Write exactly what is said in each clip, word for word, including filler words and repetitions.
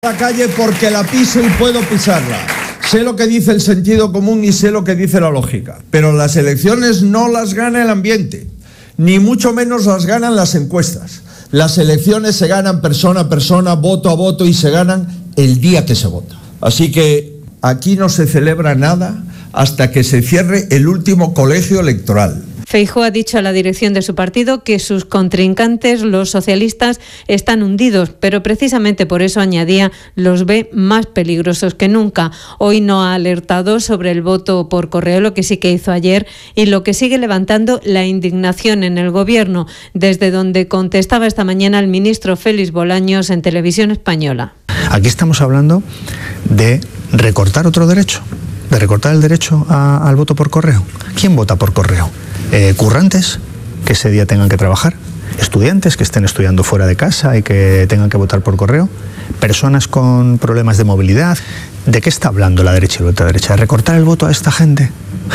La calle porque la piso y puedo pisarla. Sé lo que dice el sentido común y sé lo que dice la lógica. Pero las elecciones no las gana el ambiente, ni mucho menos las ganan las encuestas. Las elecciones se ganan persona a persona, voto a voto y se ganan el día que se vota. Así que aquí no se celebra nada hasta que se cierre el último colegio electoral. Feijóo ha dicho a la dirección de su partido que sus contrincantes, los socialistas, están hundidos, pero precisamente por eso, añadía, los ve más peligrosos que nunca. Hoy no ha alertado sobre el voto por correo, lo que sí que hizo ayer, y lo que sigue levantando la indignación en el gobierno, desde donde contestaba esta mañana el ministro Félix Bolaños en Televisión Española. Aquí estamos hablando de recortar otro derecho, de recortar el derecho a, al voto por correo. ¿Quién vota por correo? Eh, currantes que ese día tengan que trabajar, estudiantes que estén estudiando fuera de casa y que tengan que votar por correo, personas con problemas de movilidad. ¿De qué está hablando la derecha y la ultraderecha? ¿De recortar el voto a esta gente?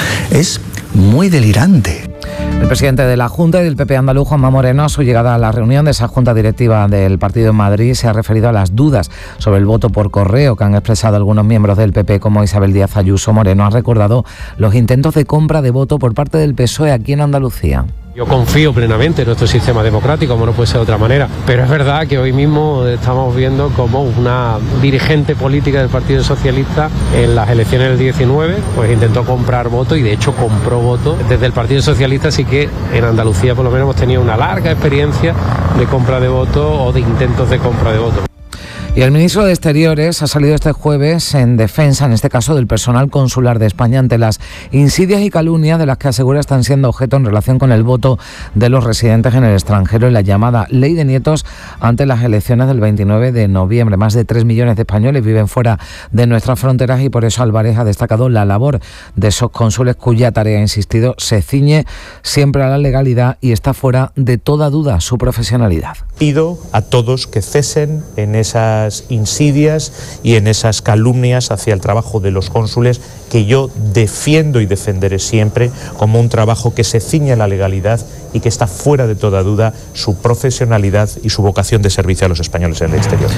Es muy delirante. El presidente de la Junta y del P P andaluz, Juanma Moreno, a su llegada a la reunión de esa Junta Directiva del partido en Madrid, se ha referido a las dudas sobre el voto por correo que han expresado algunos miembros del P P, como Isabel Díaz Ayuso. Moreno ha recordado los intentos de compra de voto por parte del P S O E aquí en Andalucía. Yo confío plenamente en nuestro sistema democrático, como no puede ser de otra manera, pero es verdad que hoy mismo estamos viendo como una dirigente política del Partido Socialista en las elecciones del diecinueve pues intentó comprar votos y de hecho compró votos. Desde el Partido Socialista sí que en Andalucía por lo menos hemos tenido una larga experiencia de compra de votos o de intentos de compra de votos. Y el ministro de Exteriores ha salido este jueves en defensa, en este caso, del personal consular de España ante las insidias y calumnias de las que asegura están siendo objeto en relación con el voto de los residentes en el extranjero en la llamada Ley de Nietos ante las elecciones del veintinueve de noviembre. Más de tres millones de españoles viven fuera de nuestras fronteras y por eso Álvarez ha destacado la labor de esos cónsules cuya tarea, ha insistido, se ciñe siempre a la legalidad y está fuera de toda duda su profesionalidad. Pido a todos que cesen en esas insidias y en esas calumnias hacia el trabajo de los cónsules, que yo defiendo y defenderé siempre como un trabajo que se ciñe a la legalidad y que está fuera de toda duda su profesionalidad y su vocación de servicio a los españoles en el exterior.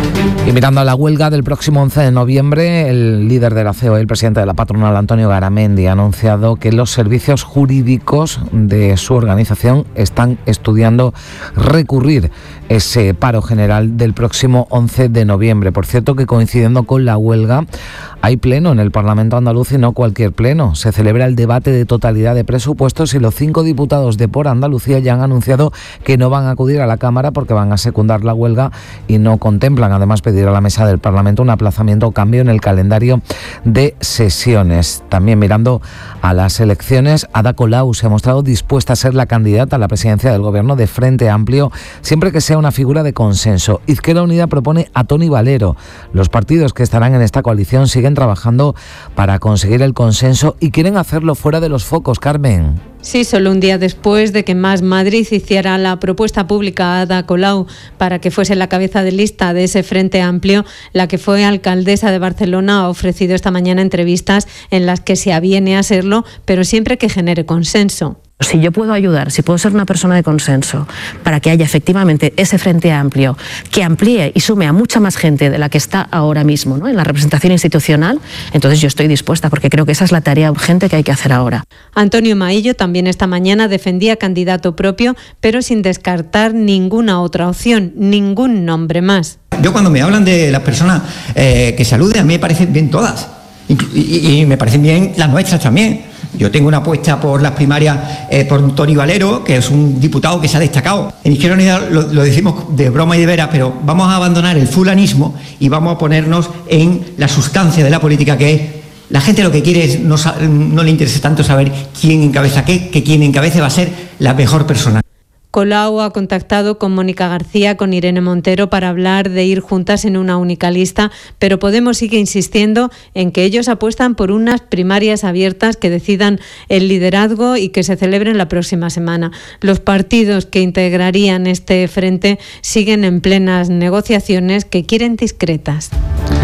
Y mirando a la huelga del próximo once de noviembre, el líder de la C E O y el presidente de la patronal, Antonio Garamendi, ha anunciado que los servicios jurídicos de su organización están estudiando recurrir ese paro general del próximo once de noviembre. Por cierto, que coincidiendo con la huelga, hay pleno en el Parlamento andaluz y no cualquier pleno. Se celebra el debate de totalidad de presupuestos y los cinco diputados de Por Andalucía ya han anunciado que no van a acudir a la Cámara porque van a secundar la huelga y no contemplan además pedir a la mesa del Parlamento un aplazamiento o cambio en el calendario de sesiones. También mirando a las elecciones, Ada Colau se ha mostrado dispuesta a ser la candidata a la presidencia del Gobierno de Frente Amplio siempre que sea una figura de consenso. Izquierda Unida propone a Toni Valero. Los partidos que estarán en esta coalición siguen trabajando para conseguir el consenso y quieren hacerlo fuera de los focos, Carmen. Sí, solo un día después de que Más Madrid hiciera la propuesta pública a Ada Colau para que fuese la cabeza de lista de ese Frente Amplio, la que fue alcaldesa de Barcelona ha ofrecido esta mañana entrevistas en las que se aviene a serlo, pero siempre que genere consenso. Si yo puedo ayudar, si puedo ser una persona de consenso para que haya efectivamente ese Frente Amplio que amplíe y sume a mucha más gente de la que está ahora mismo, ¿no?, en la representación institucional, entonces yo estoy dispuesta porque creo que esa es la tarea urgente que hay que hacer ahora. Antonio Maillo también esta mañana defendía candidato propio, pero sin descartar ninguna otra opción, ningún nombre más. Yo cuando me hablan de las personas eh, que saluden, a mí me parecen bien todas y, y, y me parecen bien las nuestras también. Yo tengo una apuesta por las primarias eh, por Toni Valero, que es un diputado que se ha destacado. En Izquierda Unida lo, lo decimos de broma y de veras, pero vamos a abandonar el fulanismo y vamos a ponernos en la sustancia de la política, que es la gente lo que quiere es, no, no le interesa tanto saber quién encabeza qué, que quien encabece va a ser la mejor persona. Colau ha contactado con Mónica García, con Irene Montero para hablar de ir juntas en una única lista, pero Podemos sigue insistiendo en que ellos apuestan por unas primarias abiertas que decidan el liderazgo y que se celebren la próxima semana. Los partidos que integrarían este frente siguen en plenas negociaciones que quieren discretas.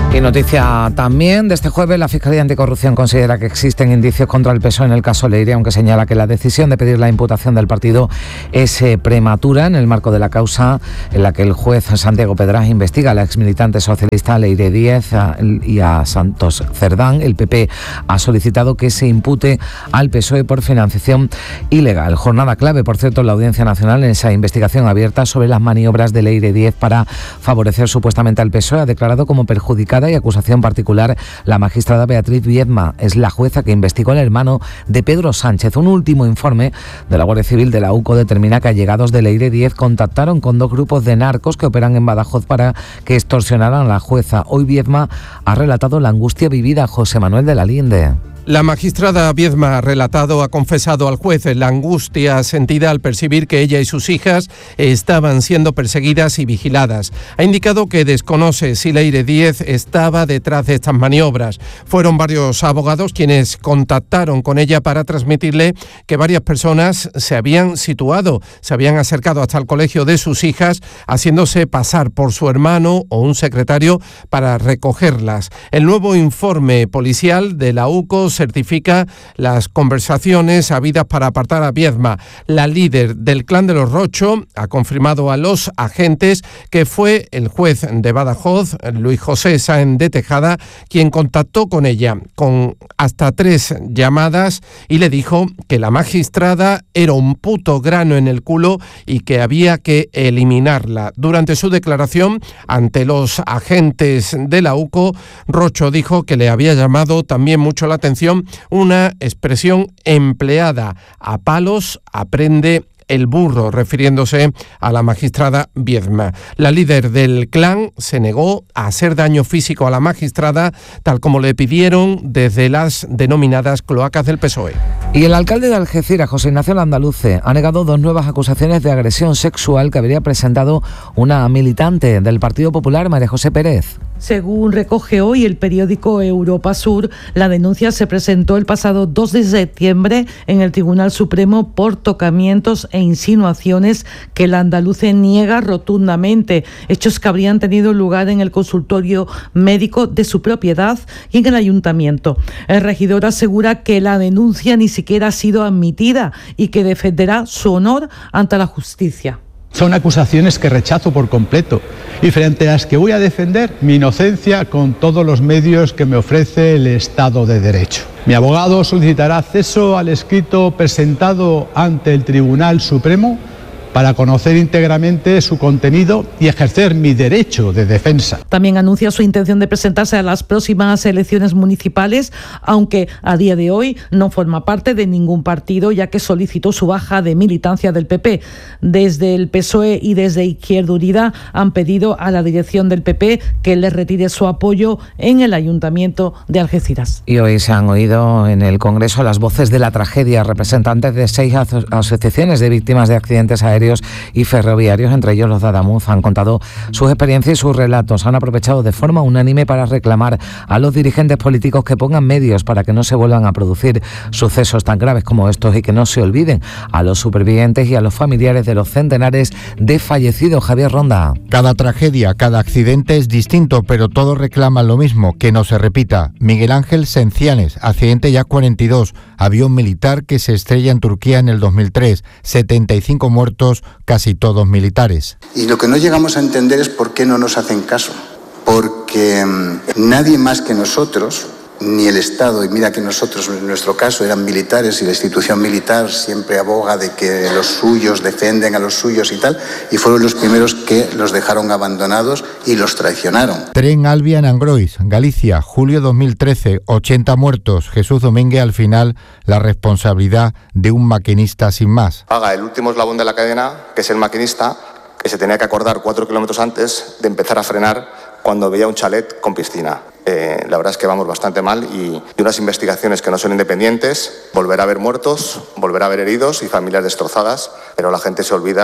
Y noticia también de este jueves, la Fiscalía Anticorrupción considera que existen indicios contra el P S O E en el caso Leire, aunque señala que la decisión de pedir la imputación del partido es eh, prematura en el marco de la causa en la que el juez Santiago Pedraz investiga a la exmilitante socialista Leire Díez a, y a Santos Cerdán. El P P ha solicitado que se impute al P S O E por financiación ilegal. Jornada clave, por cierto, en la Audiencia Nacional en esa investigación abierta sobre las maniobras de Leire Díez para favorecer supuestamente al P S O E. Ha declarado como perjudicada y acusación particular la magistrada Beatriz Viedma. Es la jueza que investigó al hermano de Pedro Sánchez. Un último informe de la Guardia Civil de la U C O determina que allegados de Leire Díez contactaron con dos grupos de narcos que operan en Badajoz para que extorsionaran a la jueza. Hoy Viedma ha relatado la angustia vivida. José Manuel de la Linde. La magistrada Viedma ha relatado, ha confesado al juez la angustia sentida al percibir que ella y sus hijas estaban siendo perseguidas y vigiladas. Ha indicado que desconoce si Leire Díez estaba detrás de estas maniobras. Fueron varios abogados quienes contactaron con ella para transmitirle que varias personas se habían situado, se habían acercado hasta el colegio de sus hijas, haciéndose pasar por su hermano o un secretario para recogerlas. El nuevo informe policial de la U C O certifica las conversaciones habidas para apartar a Viedma. La líder del clan de los Rocho ha confirmado a los agentes que fue el juez de Badajoz, Luis José Sáenz de Tejada, quien contactó con ella con hasta tres llamadas y le dijo que la magistrada era un puto grano en el culo y que había que eliminarla. Durante su declaración ante los agentes de la U C O, Rocho dijo que le había llamado también mucho la atención una expresión empleada: a palos aprende el burro, refiriéndose a la magistrada Viedma. La líder del clan se negó a hacer daño físico a la magistrada, tal como le pidieron desde las denominadas cloacas del P S O E. Y el alcalde de Algeciras, José Ignacio Landaluce, ha negado dos nuevas acusaciones de agresión sexual que habría presentado una militante del Partido Popular, María José Pérez. Según recoge hoy el periódico Europa Sur, la denuncia se presentó el pasado dos de septiembre en el Tribunal Supremo por tocamientos e insinuaciones que Landaluce niega rotundamente, hechos que habrían tenido lugar en el consultorio médico de su propiedad y en el ayuntamiento. El regidor asegura que la denuncia ni siquiera ha sido admitida y que defenderá su honor ante la justicia. Son acusaciones que rechazo por completo y frente a las que voy a defender mi inocencia con todos los medios que me ofrece el Estado de Derecho. Mi abogado solicitará acceso al escrito presentado ante el Tribunal Supremo para conocer íntegramente su contenido y ejercer mi derecho de defensa. También anuncia su intención de presentarse a las próximas elecciones municipales, aunque a día de hoy no forma parte de ningún partido, ya que solicitó su baja de militancia del P P. Desde el P S O E y desde Izquierda Unida han pedido a la dirección del P P que le retire su apoyo en el Ayuntamiento de Algeciras. Y hoy se han oído en el Congreso las voces de la tragedia. Representantes de seis aso- asociaciones de víctimas de accidentes aéreos y ferroviarios, entre ellos los de Adamuz, han contado sus experiencias y sus relatos. Han aprovechado de forma unánime para reclamar a los dirigentes políticos que pongan medios para que no se vuelvan a producir sucesos tan graves como estos y que no se olviden a los supervivientes y a los familiares de los centenares de fallecidos. Javier Ronda. Cada tragedia, cada accidente es distinto, pero todos reclaman lo mismo, que no se repita. Miguel Ángel Sencianes, accidente ya cuarenta y dos, avión militar que se estrella en Turquía en el dos mil tres, setenta y cinco muertos, casi todos militares. Y lo que no llegamos a entender es por qué no nos hacen caso, porque mmm, nadie más que nosotros, ni el Estado, y mira que nosotros en nuestro caso eran militares y la institución militar siempre aboga de que los suyos defienden a los suyos y tal, y fueron los primeros que los dejaron abandonados y los traicionaron. Tren Alvia en Angrois, Galicia, julio dos mil trece, ochenta muertos. Jesús Domínguez, al final, la responsabilidad de un maquinista sin más. Haga el último eslabón de la cadena, que es el maquinista, que se tenía que acordar cuatro kilómetros antes de empezar a frenar cuando veía un chalet con piscina. Eh, la verdad es que vamos bastante mal y, y unas investigaciones que no son independientes, volverá a haber muertos, volverá a haber heridos y familias destrozadas, pero la gente se olvida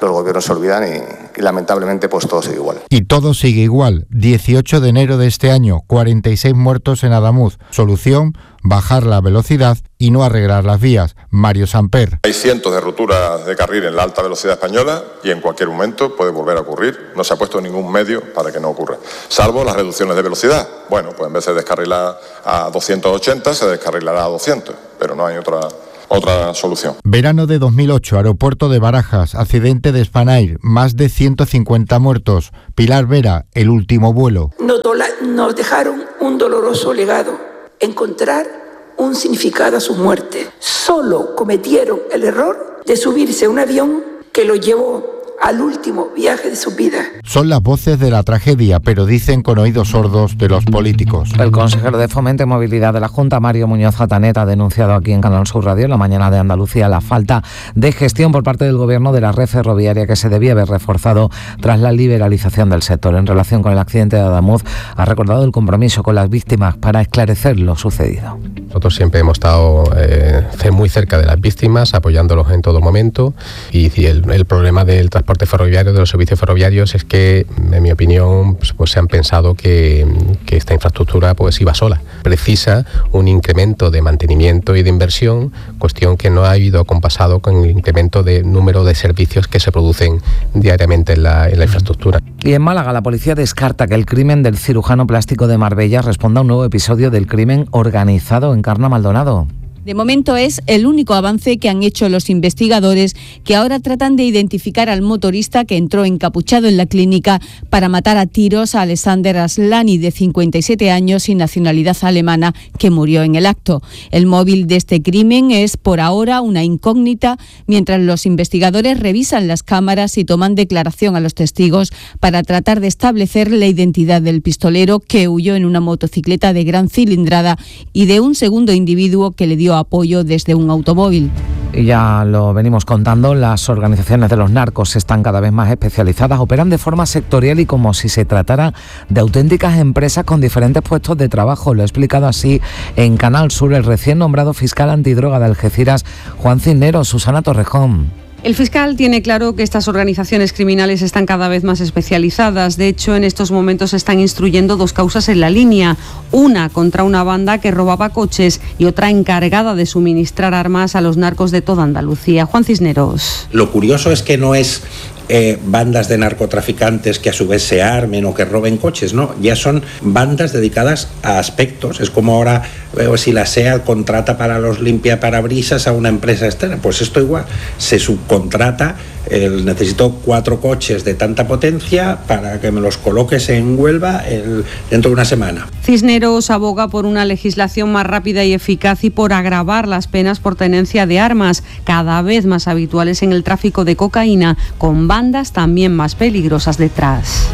los gobiernos se olvidan y, y lamentablemente pues todo sigue igual. Y todo sigue igual. dieciocho de enero de este año, cuarenta y seis muertos en Adamuz. Solución: bajar la velocidad y no arreglar las vías. Mario Samper. Hay cientos de rupturas de carril en la alta velocidad española y en cualquier momento puede volver a ocurrir. No se ha puesto ningún medio para que no ocurra, salvo las reducciones de velocidad. Bueno, pues en vez de descarrilar a doscientos ochenta, se descarrilará a doscientos, pero no hay otra... otra solución. Verano de dos mil ocho, aeropuerto de Barajas, accidente de Spanair, más de ciento cincuenta muertos. Pilar Vera, el último vuelo. Nos, nos dejaron un doloroso legado, encontrar un significado a su muerte. Solo cometieron el error de subirse a un avión que lo llevó al último viaje de su vida. Son las voces de la tragedia, pero dicen con oídos sordos de los políticos. El consejero de Fomento y Movilidad de la Junta, Mario Muñoz Atanet, ha denunciado aquí en Canal Sur Radio, en la mañana de Andalucía, la falta de gestión por parte del Gobierno de la red ferroviaria que se debía haber reforzado tras la liberalización del sector. En relación con el accidente de Adamuz, ha recordado el compromiso con las víctimas para esclarecer lo sucedido. Nosotros siempre hemos estado eh, muy cerca de las víctimas, apoyándolos en todo momento, y, y el, el problema del transporte ferroviario, de los servicios ferroviarios, es que, en mi opinión, pues, pues se han pensado que, que esta infraestructura pues iba sola. Precisa un incremento de mantenimiento y de inversión, cuestión que no ha ido acompasado con el incremento de número de servicios que se producen diariamente en la, en la infraestructura. Y en Málaga, la policía descarta que el crimen del cirujano plástico de Marbella responda a un nuevo episodio del crimen organizado. Encarna Maldonado. De momento es el único avance que han hecho los investigadores, que ahora tratan de identificar al motorista que entró encapuchado en la clínica para matar a tiros a Alexander Aslani, de cincuenta y siete años y nacionalidad alemana, que murió en el acto. El móvil de este crimen es por ahora una incógnita, mientras los investigadores revisan las cámaras y toman declaración a los testigos para tratar de establecer la identidad del pistolero, que huyó en una motocicleta de gran cilindrada, y de un segundo individuo que le dio apoyo desde un automóvil. Y ya lo venimos contando, las organizaciones de los narcos están cada vez más especializadas, operan de forma sectorial y como si se tratara de auténticas empresas con diferentes puestos de trabajo. Lo ha explicado así en Canal Sur el recién nombrado fiscal antidroga de Algeciras, Juan Cisneros. Susana Torrejón. El fiscal tiene claro que estas organizaciones criminales están cada vez más especializadas. De hecho, en estos momentos se están instruyendo dos causas en la línea. Una contra una banda que robaba coches y otra encargada de suministrar armas a los narcos de toda Andalucía. Juan Cisneros. Lo curioso es que no es eh, bandas de narcotraficantes que a su vez se armen o que roben coches, no. Ya son bandas dedicadas a aspectos. Es como ahora veo si la SEAT contrata para los limpiaparabrisas a una empresa externa. Pues esto igual, se subcontrata. El, necesito cuatro coches de tanta potencia para que me los coloques en Huelva el, dentro de una semana. Cisneros aboga por una legislación más rápida y eficaz y por agravar las penas por tenencia de armas, cada vez más habituales en el tráfico de cocaína, con bandas también más peligrosas detrás.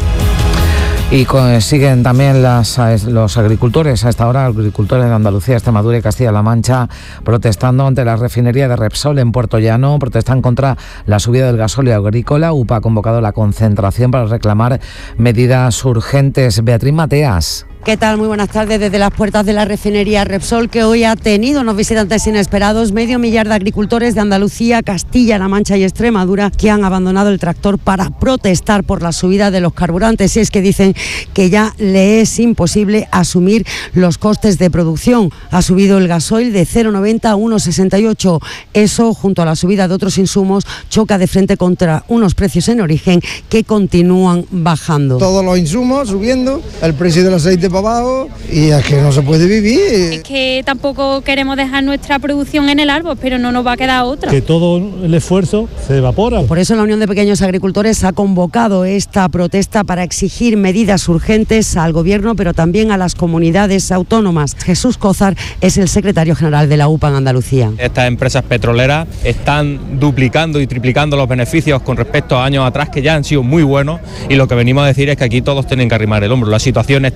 Y con, siguen también las, los agricultores, a esta hora agricultores de Andalucía, Extremadura y Castilla-La Mancha, protestando ante la refinería de Repsol en Puerto Llano. Protestan contra la subida del gasóleo agrícola. U P A ha convocado la concentración para reclamar medidas urgentes. Beatriz Mateas. ¿Qué tal? Muy buenas tardes desde las puertas de la refinería Repsol, que hoy ha tenido unos visitantes inesperados. Medio millar de agricultores de Andalucía, Castilla-La Mancha y Extremadura que han abandonado el tractor para protestar por la subida de los carburantes. Y es que dicen que ya le es imposible asumir los costes de producción. Ha subido el gasoil de cero coma noventa a uno coma sesenta y ocho. Eso, junto a la subida de otros insumos, choca de frente contra unos precios en origen que continúan bajando. Todos los insumos subiendo, el precio del aceite para abajo, y es que no se puede vivir. Es que tampoco queremos dejar nuestra producción en el árbol, pero no nos va a quedar otra. Que todo el esfuerzo se evapora. Por eso la Unión de Pequeños Agricultores ha convocado esta protesta para exigir medidas urgentes al Gobierno, pero también a las comunidades autónomas. Jesús Cózar es el secretario general de la U P A en Andalucía. Estas empresas petroleras están duplicando y triplicando los beneficios con respecto a años atrás, que ya han sido muy buenos, y lo que venimos a decir es que aquí todos tienen que arrimar el hombro. La situación es tan crítica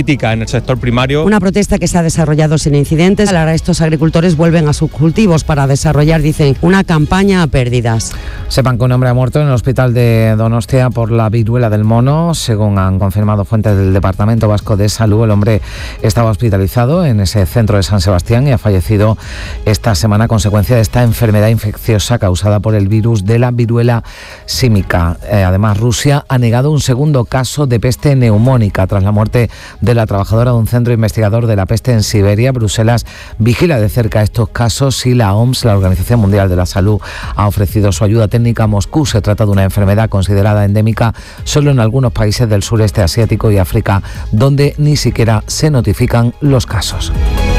crítica en el sector primario. Una protesta que se ha desarrollado sin incidentes. Ahora estos agricultores vuelven a sus cultivos para desarrollar, dicen, una campaña a pérdidas. Sepan que un hombre ha muerto en el hospital de Donostia por la viruela del mono. Según han confirmado fuentes del Departamento Vasco de Salud, el hombre estaba hospitalizado en ese centro de San Sebastián y ha fallecido esta semana a consecuencia de esta enfermedad infecciosa causada por el virus de la viruela símica. Eh, además, Rusia ha negado un segundo caso de peste neumónica tras la muerte de la trabajadora de un centro investigador de la peste en Siberia. Bruselas vigila de cerca estos casos y la O M S, la Organización Mundial de la Salud, ha ofrecido su ayuda técnica a Moscú. Se trata de una enfermedad considerada endémica solo en algunos países del sureste asiático y África, donde ni siquiera se notifican los casos.